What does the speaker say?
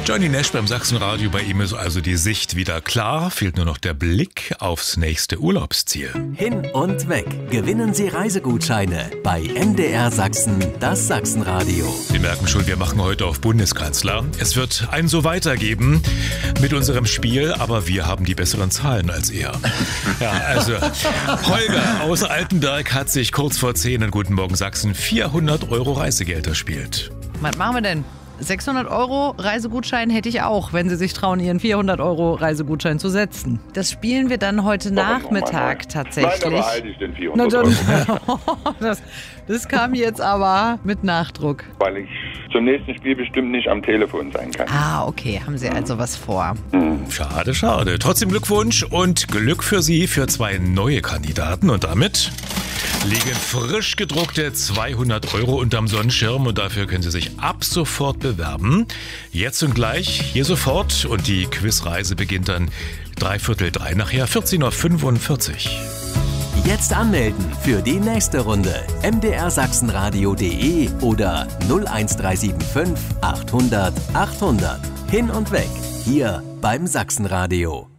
Johnny Nash beim Sachsenradio, bei ihm ist also die Sicht wieder klar, fehlt nur noch der Blick aufs nächste Urlaubsziel. Hin und weg. Gewinnen Sie Reisegutscheine bei MDR Sachsen, das Sachsenradio. Sie merken schon, wir machen heute auf Bundeskanzler. Es wird ein so weitergeben mit unserem Spiel, aber wir haben die besseren Zahlen als ihr. Ja, also Holger aus Altenberg hat sich kurz vor 10 in Guten Morgen Sachsen 400 € Reisegeld erspielt. Was machen wir denn? 600 € Reisegutschein hätte ich auch, wenn Sie sich trauen, Ihren 400 € Reisegutschein zu setzen. Das spielen wir dann heute Nachmittag tatsächlich. Nein, da behalte ich den 400 €. Das kam jetzt aber mit Nachdruck. Weil ich zum nächsten Spiel bestimmt nicht am Telefon sein kann. Ah, okay. Haben Sie also was vor? Schade, schade. Trotzdem Glückwunsch und Glück für Sie für 2 neue Kandidaten. Und damit liegen frisch gedruckte 200 € unterm Sonnenschirm und dafür können Sie sich ab sofort bewerben. Jetzt und gleich, hier sofort, und die Quizreise beginnt dann 3:45, nachher 14:45 Uhr. Jetzt anmelden für die nächste Runde. mdrsachsenradio.de oder 01375 800 800. Hin und weg, hier beim Sachsenradio.